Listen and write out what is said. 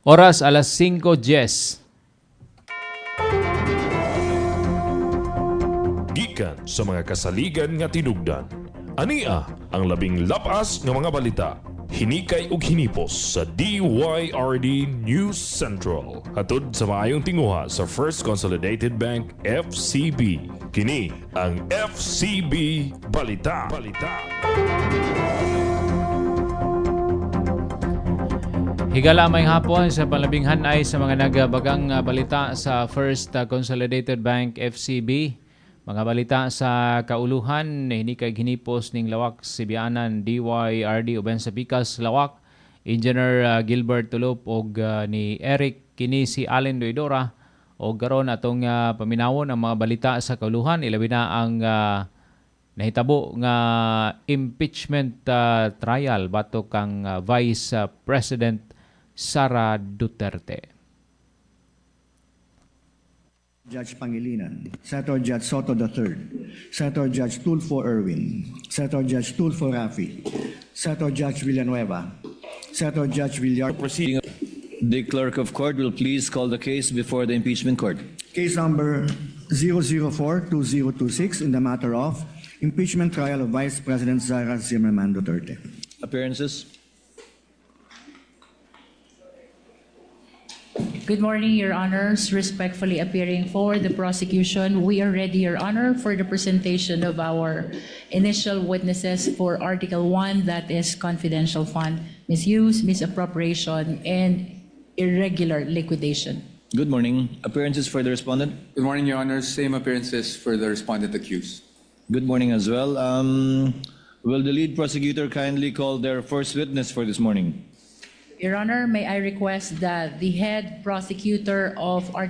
Oras alas 5:10. Gikan sa mga kasaligan nga tinugdan. Ania ang labing lapas nga mga balita. Hinikay ug hinipos sa DYRD News Central. Hatod sa maayong tinguha sa First Consolidated Bank FCB. Kini ang FCB Balita. Higala may hapon sa palabing hanay sa mga nagabagang balita sa First Consolidated Bank FCB. Mga balita sa kauluhan, hinikay hinipos ning lawak Sibianan DYRD uban sa Pikas lawak, Engineer Gilbert Tulop og ni Eric kini si Allen Doidora og garon atong paminawon ang mga balita sa kauluhan, ilabi na ang nahitabo nga impeachment trial batok kang Vice President Sara Duterte. Judge Pangilinan, Senator Judge Soto III, Senator Judge Tulfo Erwin, Senator Judge Tulfo Rafi, Senator Judge Villanueva, Senator Judge Villar. Proceeding. The clerk of court will please call the case before the impeachment court. Case number 004-2026 in the matter of impeachment trial of Vice President Sara Zimmerman Duterte. Appearances. Good morning, Your Honors. Respectfully appearing for the prosecution, we are ready, Your Honor, for the presentation of our initial witnesses for Article 1, that is confidential fund misuse, misappropriation, and irregular liquidation. Good morning. Appearances for the respondent. Good morning, Your Honors. Same appearances for the respondent accused. Good morning as well. Will the lead prosecutor kindly call their first witness for this morning? Your Honor, may I request that the head prosecutor of Article